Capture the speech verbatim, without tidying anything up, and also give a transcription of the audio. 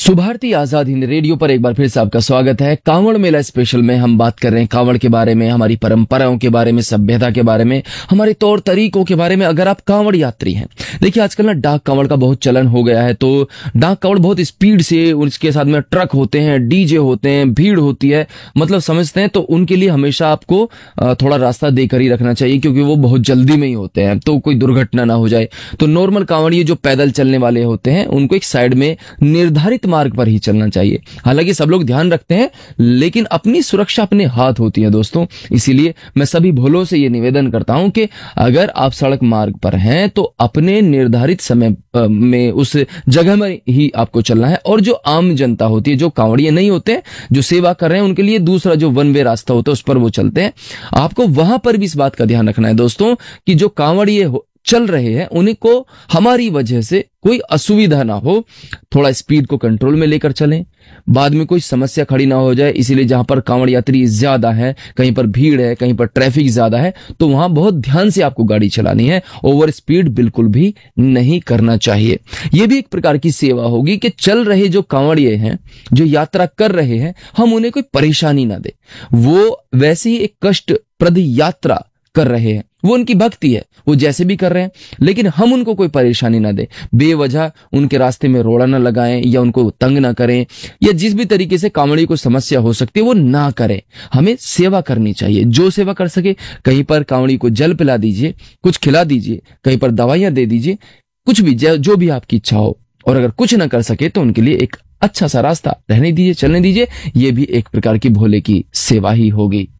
Subharti Azad Hind radio पर एक बार फिर से आपका स्वागत है। कांवड़ मेला स्पेशल में हम बात कर रहे हैं कांवड़ के बारे में, हमारी परंपराओं के बारे में, सभ्यता के बारे में, हमारे तौर तरीकों के बारे में। अगर आप कांवड़ यात्री हैं, देखिए आजकल ना डाक कांवड़ का बहुत चलन हो गया है। तो डाक कांवड़ बहुत स्पीड से, उसके साथ में ट्रक होते हैं, डीजे होते हैं, भीड़ होती है, मतलब समझते हैं। तो उनके लिए हमेशा आपको थोड़ा रास्ता देकर ही रखना चाहिए, क्योंकि वो बहुत जल्दी में ही होते हैं, तो कोई दुर्घटना ना हो जाए। तो नॉर्मल कांवड़िए जो पैदल चलने वाले होते हैं, उनको एक साइड में निर्धारित मार्ग पर ही चलना चाहिए। हालांकि सब लोग ध्यान रखते हैं, लेकिन अपनी सुरक्षा अपने हाथ होती है दोस्तों। इसीलिए मैं सभी भोलों से ये निवेदन करता हूं कि अगर आप सड़क मार्ग पर हैं तो अपने निर्धारित समय में उस जगह में ही आपको चलना है। और जो आम जनता होती है, जो कांवड़िए नहीं होते, जो सेवा कर रहे हैं, उनके लिए दूसरा जो वन वे रास्ता होता है उस पर वो चलते हैं। आपको वहां पर भी इस बात का ध्यान रखना है दोस्तों कि जो कांवड़िए चल रहे हैं उन्हीं को हमारी वजह से कोई असुविधा ना हो। थोड़ा स्पीड को कंट्रोल में लेकर चलें, बाद में कोई समस्या खड़ी ना हो जाए। इसीलिए जहां पर कांवड़ यात्री ज्यादा है, कहीं पर भीड़ है, कहीं पर ट्रैफिक ज्यादा है, तो वहां बहुत ध्यान से आपको गाड़ी चलानी है। ओवर स्पीड बिल्कुल भी नहीं करना चाहिए। यह भी एक प्रकार की सेवा होगी कि चल रहे जो कांवड़िए हैं, जो यात्रा कर रहे हैं, हम उन्हें कोई परेशानी ना दे। वो वैसे ही एक कष्टप्रद यात्रा कर रहे हैं, वो उनकी भक्ति है, वो जैसे भी कर रहे हैं, लेकिन हम उनको कोई परेशानी ना दें। बेवजह उनके रास्ते में रोड़ा ना लगाएं या उनको तंग ना करें, या जिस भी तरीके से कांवड़ी को समस्या हो सकती है वो ना करें। हमें सेवा करनी चाहिए, जो सेवा कर सके। कहीं पर कांवड़ी को जल पिला दीजिए, कुछ खिला दीजिए, कहीं पर दवाइयां दे दीजिए, कुछ भी, जो भी आपकी इच्छा हो। और अगर कुछ ना कर सके तो उनके लिए एक अच्छा सा रास्ता रहने दीजिए, चलने दीजिए। ये भी एक प्रकार की भोले की सेवा ही होगी।